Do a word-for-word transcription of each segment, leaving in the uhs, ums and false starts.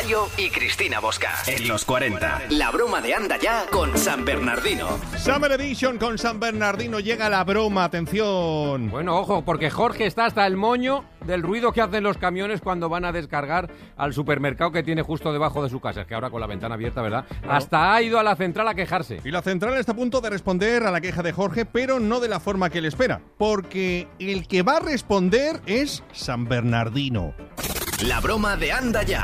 Mayo y Cristina Bosca. En los cuarenta. La broma de Anda Ya con San Bernardino. Summer Edition con San Bernardino. Llega la broma, atención. Bueno, ojo, porque Jorge está hasta el moño del ruido que hacen los camiones cuando van a descargar al supermercado que tiene justo debajo de su casa. Es que ahora con la ventana abierta, ¿verdad? Claro. Hasta ha ido a la central a quejarse. Y la central está a punto de responder a la queja de Jorge, pero no de la forma que él espera. Porque el que va a responder es San Bernardino. La broma de Anda Ya.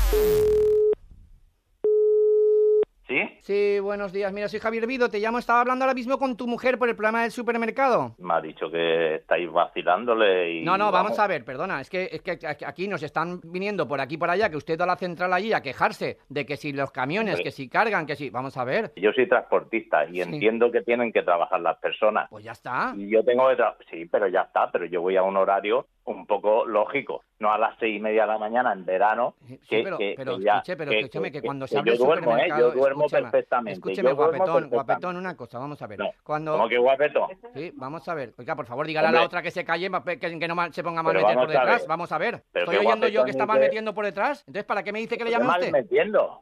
¿Sí? Sí, buenos días. Mira, soy Javier Vido. Te llamo, estaba hablando ahora mismo con tu mujer por el problema del supermercado. Me ha dicho que estáis vacilándole y... No, no, vamos, vamos a ver, perdona. Es que, es que aquí nos están viniendo por aquí y por allá, que usted da a la central allí a quejarse de que si los camiones, Hombre. que si cargan, que si... Vamos a ver. Yo soy transportista y sí. entiendo que tienen que trabajar las personas. Pues ya está. Y yo tengo que... Tra... Sí, pero ya está. Pero yo voy a un horario un poco lógico. No a las seis y media de la mañana en verano. Sí, que, pero, que, pero, que ya, escuche, pero que, escúcheme, que, que cuando que se habla de supermercado... ¿eh? Yo duermo escúcheme, perfectamente. Escúcheme, yo guapetón, perfectamente. guapetón, una cosa, vamos a ver. No. Cuando... ¿Cómo que guapetón? Sí, vamos a ver. Oiga, por favor, dígale Hombre. a la otra que se calle, que, que no mal, se ponga mal Pero meter por detrás. ver. Vamos a ver. Pero Estoy oyendo yo guapetón que está mal que... metiendo por detrás. Entonces, ¿para qué me dice que le llame a usted? mal metiendo?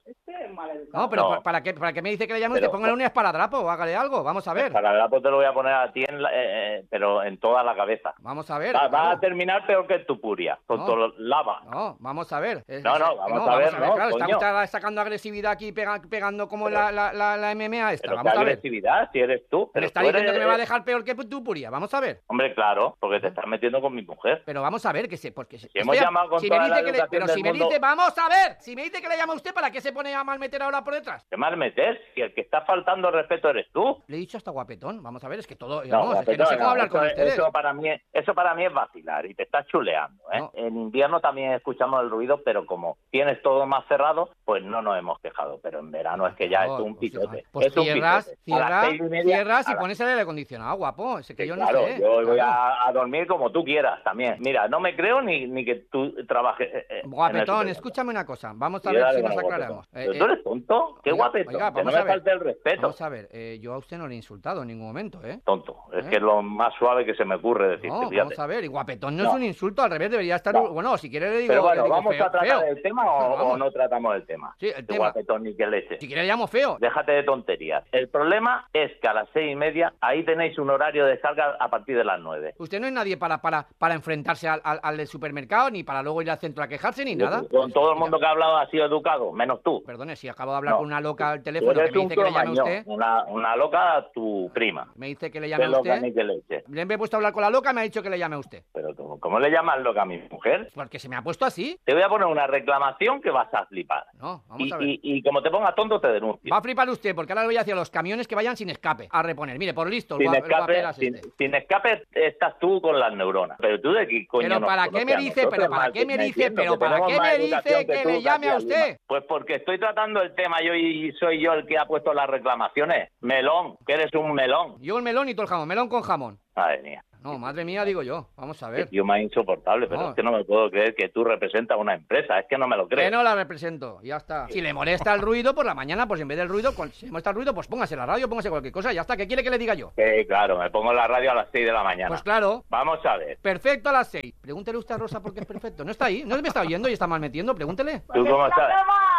No, pero no. ¿para qué, ¿para qué me dice que le llame a pero, usted? Póngale un esparadrapo o hágale algo. Vamos a ver. Esparadrapo te lo voy a poner a ti, en la, eh, pero en toda la cabeza. Vamos a ver. Va, claro. va a terminar peor que tu puria, con no. todo lava. No, vamos a ver. Es, no, no, vamos, no, a, ver, vamos a ver. No, claro, coño. estamos sacando agresividad aquí, pega, pegando como pero, la, la, la, la M M A esta. Pero Vamos qué a ver. agresividad, si eres tú. Pero me está tú diciendo eres... que me va a dejar peor que tu puria. Vamos a ver. Hombre, claro, porque te estás metiendo con mi mujer. Pero vamos a ver, que se... Porque si hemos llamado con si toda me la dice que le, Pero si me mundo... dice... Vamos a ver. Si me dice que le llama a usted, ¿para qué se pone a mal meter ahora por detrás? ¿Qué mal meter? Si el que está faltando el respeto eres tú. Le he dicho hasta guapetón. Vamos a ver, es que todo... No, Vamos, guapetón, es que no sé cómo no, hablar eso, con ustedes. Eso para, mí, eso para mí es vacilar y te estás chuleando, ¿eh? No. En invierno también escuchamos el ruido, pero como tienes todo más cerrado, pues no nos hemos quejado. Pero en verano es que ya no, es un pues, picote. Pues es cierras, un picote. cierras, y media, cierras y la... pones el aire acondicionado, guapo. Es que sí, yo claro, no sé. yo voy claro. a, a dormir como tú quieras también. Mira, no me creo ni, ni que tú trabajes... Eh, guapetón, escúchame una cosa. Vamos a sí, ver si nos aclaramos. Eh, ¿Tú eres tonto? ¿Qué oiga, guapetón? Oiga, que no me falte el respeto. Vamos a ver, eh, yo a usted no le he insultado en ningún momento, ¿eh? Tonto, es ¿Eh? que es lo más suave que se me ocurre decirte, no, fíjate. Vamos a ver, y guapetón no, no es un insulto, al revés, debería estar... No. Bueno, si quiere le digo... Pero bueno, le digo ¿vamos feo, a tratar feo. el tema o, no, o no tratamos el tema? Sí, el Qué tema. Guapetón ni qué leche. Si quiere le llamo feo. Déjate de tonterías. El problema es que a las seis y media ahí tenéis un horario de descarga a partir de las nueve. Usted no es nadie para, para, para enfrentarse al, al, al del supermercado, ni para luego ir al centro a quejarse, ni Yo, nada. Con todo el mundo que ha hablado ha sido educado, menos tú. Perdone, si acabo de hablar no. con una loca al teléfono que me dice que le llame a usted. Una, una loca a tu prima. Me dice que le llame a usted. Loca ni que leche. Le he puesto a hablar con la loca y me ha dicho que le llame a usted. Pero ¿cómo, cómo le llamas loca a mi mujer? Porque se me ha puesto así. Te voy a poner una reclamación que vas a flipar. No, vamos y, a ver. Y, y como te ponga tonto te denuncio. Va a flipar usted, porque ahora le voy a decir a los camiones que vayan sin escape a reponer. Mire, por listo, sin, el escape, el sin, este. sin escape estás tú con las neuronas. Pero tú de qué coño Pero nos para qué me dice, nosotros, pero para qué me dice, pero para qué me dice que le llame a usted. Pues porque estoy tratando el tema yo y soy yo el que ha puesto las reclamaciones. Melón, que eres un melón. Yo el melón y todo el jamón, melón con jamón. Madre mía. No, madre mía, digo yo. Vamos a ver. Yo más insoportable, pero no. es que no me puedo creer que tú representas una empresa. Es que no me lo creo. Que no la represento, ya está. Si le molesta el ruido por la mañana, pues en vez del ruido, si le molesta el ruido, pues póngase la radio, póngase cualquier cosa, ya está. ¿Qué quiere que le diga yo? Sí, claro, me pongo la radio a las seis de la mañana. Pues claro. Vamos a ver. Perfecto a las seis. Pregúntele usted a Rosa por qué es perfecto. No está ahí, no me está oyendo y está mal metiendo, pregúntele. ¿Tú cómo sabes?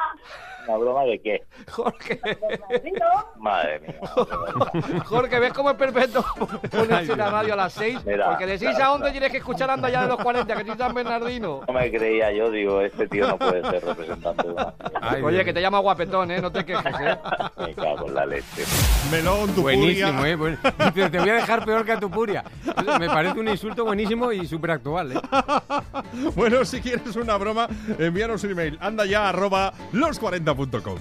¿Una broma de qué? Jorge. Madre mía. Jorge, ¿ves cómo es perfecto ponerse la radio a las seis? Mira, porque de seis a once tienes que escuchar Anda Ya de los cuarenta, que soy San Bernardino. No me creía yo, digo, este tío no puede ser representante de una... Ay, oye, que te llama guapetón, ¿eh? No te quejes, ¿eh? Me cago en la leche. Melón, tu buenísimo, puria. ¿eh? Bueno, te, te voy a dejar peor que a tu puria. Me parece un insulto buenísimo y súper actual, ¿eh? Bueno, si quieres una broma, envíanos un email. Anda ya arroba los cuarenta punto com.